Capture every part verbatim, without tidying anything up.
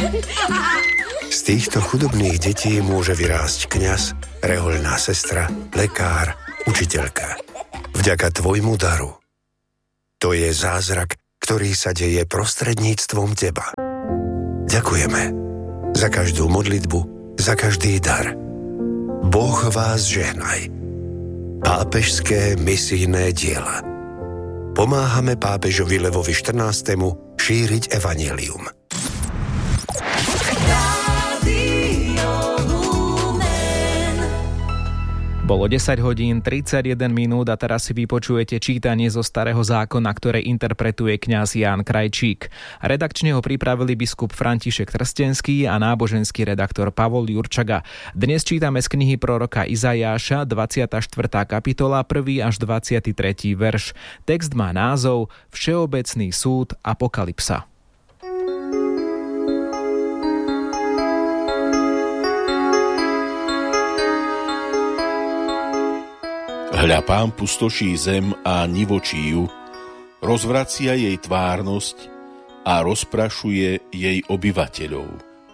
Z týchto chudobných detí môže vyrásť kňaz, rehoľná sestra, lekár, učiteľka. Vďaka tvojmu daru. To je zázrak, ktorý sa deje prostredníctvom teba. Ďakujeme za každú modlitbu, za každý dar. Boh vás žehnaj. Pápežské misijné diela. Pomáhame pápežovi Levovi štrnástemu šíriť evanjelium. Bolo desať hodín tridsaťjeden minút a teraz si vypočujete čítanie zo Starého zákona, ktoré interpretuje kňaz Ján Krajčík. Redakčne ho pripravili biskup František Trstenský a náboženský redaktor Pavol Jurčaga. Dnes čítame z knihy proroka Izajáša, dvadsiata štvrtá kapitola, prvý až dvadsiaty tretí verš. Text má názov Všeobecný súd Apokalypsa. Hľa, Pán pustoší zem a nivočí ju, rozvracia jej tvárnosť a rozprašuje jej obyvateľov.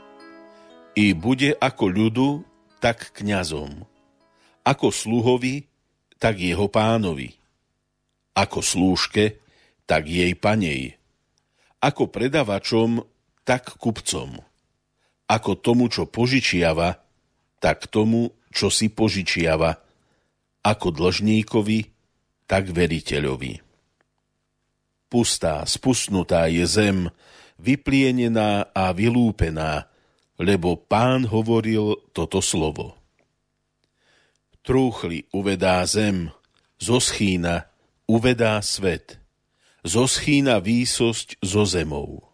I bude ako ľudu, tak kňazom, ako sluhovi, tak jeho pánovi, ako slúžke, tak jej panej, ako predavačom, tak kupcom, ako tomu, čo požičiava, tak tomu, čo si požičiava, ako dlžníkovi, tak veriteľovi. Pustá, spustnutá je zem, vyplienená a vylúpená, lebo Pán hovoril toto slovo. Trúchli uvedá zem, zoschína, uvedá svet, zoschína výsosť zo zemou.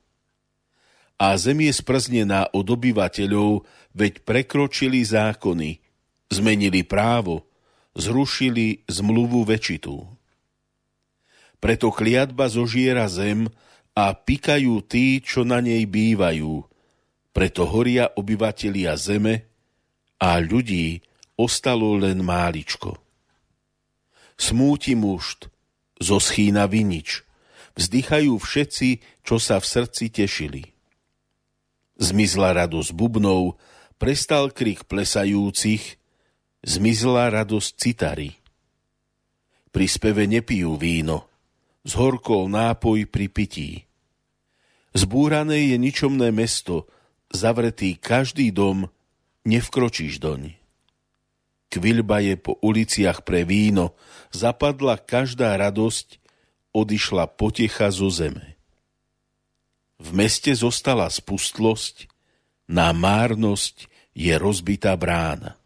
A zem je sprznená od obyvateľov, veď prekročili zákony, zmenili právo, zrušili zmluvu večitú. Preto kliatba zožiera zem a pikajú tí, čo na nej bývajú. Preto horia obyvatelia zeme a ľudí ostalo len máličko. Smúti mušt, zoschína vinič, vzdychajú všetci, čo sa v srdci tešili. Zmizla radosť bubnov, prestal krik plesajúcich, zmizla radosť citary. Pri speve nepijú víno, zhorkol nápoj pri pití. Zbúrané je ničomné mesto, zavretý každý dom, nevkročíš doň. Kviľba je po uliciach pre víno, zapadla každá radosť, odišla potecha zo zeme. V meste zostala spustlosť, na márnosť je rozbitá brána.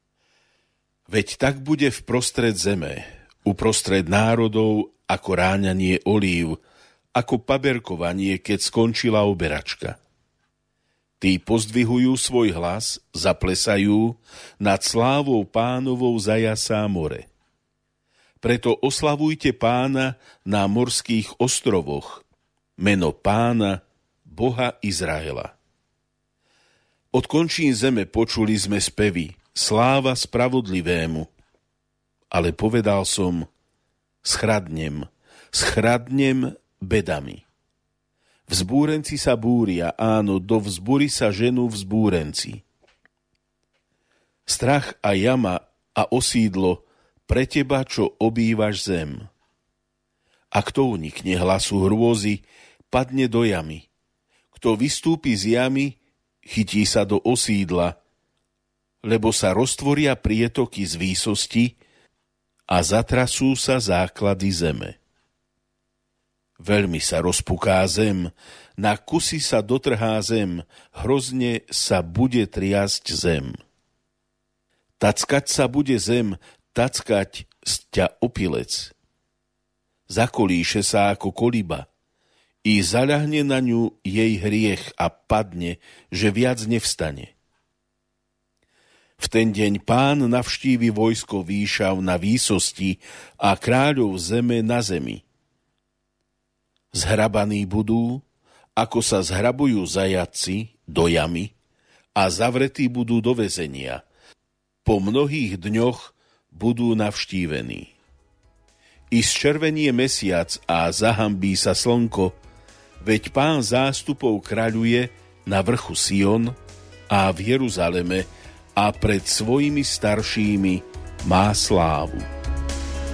Veď tak bude vprostred zeme, uprostred národov, ako ráňanie olív, ako paberkovanie, keď skončila oberačka. Tí pozdvihujú svoj hlas, zaplesajú, nad slávou Pánovou zajasá more. Preto oslavujte Pána na morských ostrovoch, meno Pána, Boha Izraela. Od končín zeme počuli sme spevy, sláva spravodlivému. Ale povedal som, schradnem, schradnem bedami. Vzbúrenci sa búria, áno, do vzbúry sa ženú vzbúrenci. Strach a jama a osídlo pre teba, čo obývaš zem. A kto unikne hlasu hrôzy, padne do jamy. Kto vystúpi z jamy, chytí sa do osídla, lebo sa roztvoria prietoky z výsosti a zatrasú sa základy zeme. Veľmi sa rozpuká zem, na kusy sa dotrhá zem, hrozne sa bude triasť zem. Tackať sa bude zem, tackať sťa opilec. Zakolíše sa ako koliba i zaľahne na ňu jej hriech a padne, že viac nevstane. V ten deň Pán navštívi vojsko výšav na výsosti a kráľov zeme na zemi. Zhrabaní budú, ako sa zhrabujú zajatci do jamy, a zavretí budú do väzenia. Po mnohých dňoch budú navštívení. I zčervenie mesiac a zahambí sa slnko, veď Pán zástupov kráľuje na vrchu Sion a v Jeruzaleme a pred svojimi staršími má slávu.